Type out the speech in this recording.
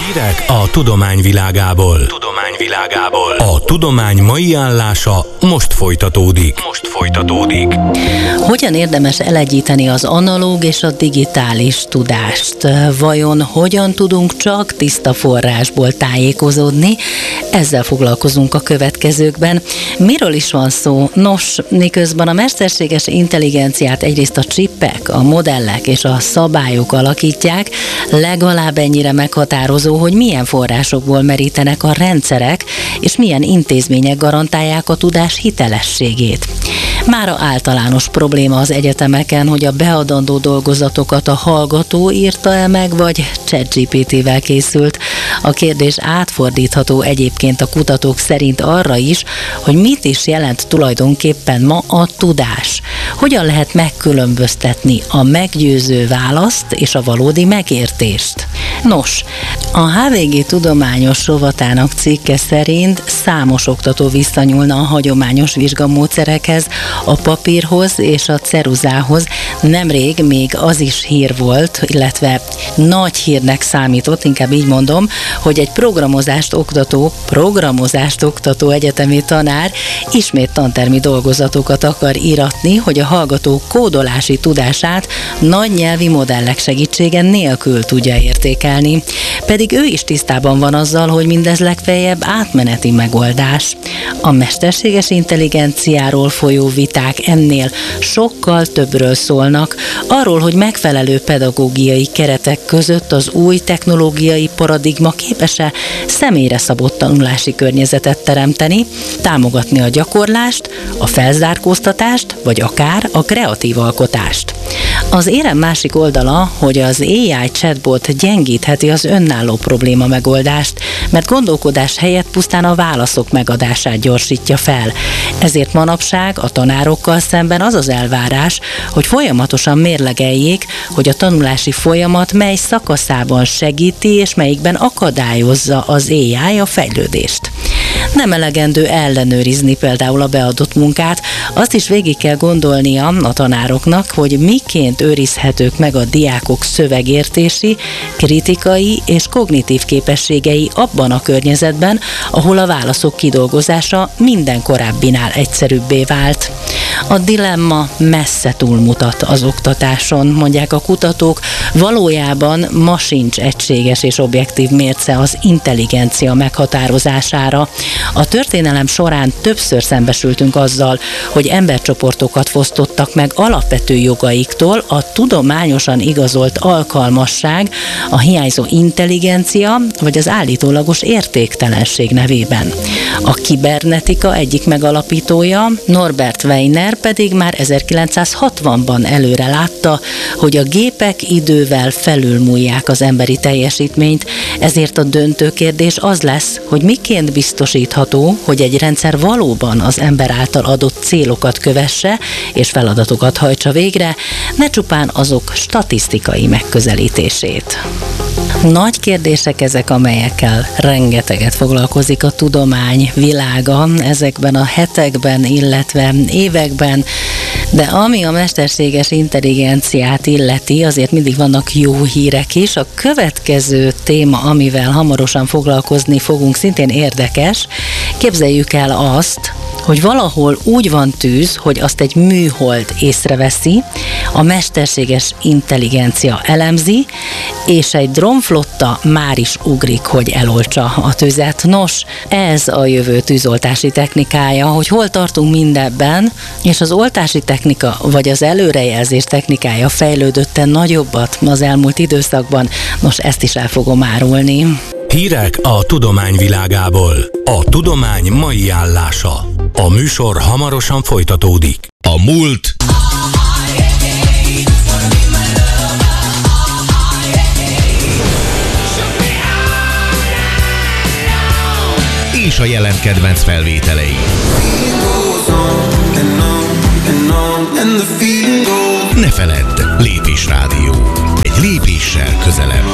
Hírek a tudomány világából. A tudomány mai állása most folytatódik. Hogyan érdemes elegyíteni az analóg és a digitális tudást? Vajon hogyan tudunk csak tiszta forrásból tájékozódni? Ezzel foglalkozunk a következőkben. Miről is van szó? Nos, miközben a mesterséges intelligenciát egyrészt a csippek, a modellek és a szabályok alakítják, legalább ennyire meghatározó, hogy milyen forrásokból merítenek a rendszerek, és milyen intézmények garantálják a tudás hitelességét. Mára általános probléma az egyetemeken, hogy a beadandó dolgozatokat a hallgató írta-e meg, vagy ChatGPT-vel készült. A kérdés átfordítható egyébként a kutatók szerint arra is, hogy mit is jelent tulajdonképpen ma a tudás. Hogyan lehet megkülönböztetni a meggyőző választ és a valódi megértést? Nos, a HVG tudományos rovatának cikke szerint számos oktató visszanyúlna a hagyományos vizsgamódszerekhez, a papírhoz és a ceruzához. Nemrég még az is hír volt, illetve nagy hírnek számított, inkább így mondom, hogy egy programozást oktató egyetemi tanár ismét tantermi dolgozatokat akar íratni, hogy a hallgató kódolási tudását nagy nyelvi modellek segítsége nélkül tudja értékelni. Pedig ő is tisztában van azzal, hogy mindez legfeljebb átmeneti megoldás. A mesterséges intelligenciáról folyó viták ennél sokkal többről szólnak, arról, hogy megfelelő pedagógiai keretek között az új technológiai paradigma képes-e személyre szabott tanulási környezetet teremteni, támogatni a gyakorlást, a felzárkóztatást, vagy akár a kreatív alkotást. Az érem másik oldala, hogy az AI chatbot gyengítheti az önálló probléma megoldást, mert gondolkodás helyett pusztán a válaszok megadását gyorsítja fel. Ezért manapság a tanárokkal szemben az az elvárás, hogy folyamatosan mérlegeljék, hogy a tanulási folyamat mely szakaszában segíti és melyikben akadályozza az AI a fejlődést. Nem elegendő ellenőrizni például a beadott munkát, azt is végig kell gondolnia a tanároknak, hogy miként őrizhetők meg a diákok szövegértési, kritikai és kognitív képességei abban a környezetben, ahol a válaszok kidolgozása minden korábbinál egyszerűbbé vált. A dilemma messze túlmutat az oktatáson, mondják a kutatók, valójában ma sincs egységes és objektív mérce az intelligencia meghatározására. A történelem során többször szembesültünk azzal, hogy embercsoportokat fosztottak meg alapvető jogaiktól a tudományosan igazolt alkalmasság, a hiányzó intelligencia vagy az állítólagos értéktelenség nevében. A kibernetika egyik megalapítója, Norbert Wiener pedig már 1960-ban előre látta, hogy a gépek idővel felülmúlják az emberi teljesítményt, ezért a döntő kérdés az lesz, hogy miként biztosítható, hogy egy rendszer valóban az ember által adott célokat kövesse és feladatokat hajtsa végre, ne csupán azok statisztikai megközelítését. Nagy kérdések ezek, amelyekkel rengeteget foglalkozik a tudomány világa ezekben a hetekben, illetve években, de ami a mesterséges intelligenciát illeti, azért mindig vannak jó hírek is. A következő téma, amivel hamarosan foglalkozni fogunk, szintén érdekes. Képzeljük el azt, hogy valahol úgy van tűz, hogy azt egy műhold észreveszi, a mesterséges intelligencia elemzi, és egy drónflotta már is ugrik, hogy eloltsa a tüzet. Nos, ez a jövő tűzoltási technikája, hogy hol tartunk mindebben, és az oltási technika vagy az előrejelzés technikája fejlődötte nagyobbat az elmúlt időszakban. Nos, ezt is el fogom árulni. Hírek a tudomány világából. A tudomány mai állása. A műsor hamarosan folytatódik. A múlt és a jelen kedvenc felvételei. Ne feledd, Lépés Rádió. Egy lépéssel közelebb.